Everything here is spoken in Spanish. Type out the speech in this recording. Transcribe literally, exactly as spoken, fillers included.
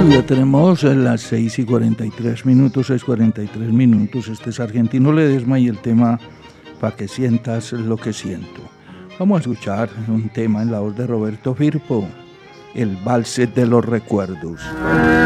Ya tenemos las seis y cuarenta y tres minutos, seis y cuarenta y tres minutos. Este es Argentino Ledesma y el tema "Pa' que sientas lo que siento". Vamos a escuchar un tema en la voz de Roberto Firpo, el Valse de los Recuerdos.